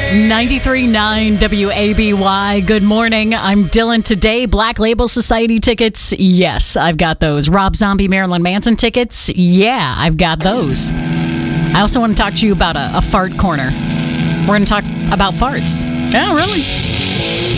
93.9 WABY. Good morning. I'm Dylan. Today, Black Label Society tickets. Yes, I've got those. Rob Zombie, Marilyn Manson tickets. Yeah, I've got those. I also want to talk to you about a fart corner. We're going to talk about farts. Yeah, really?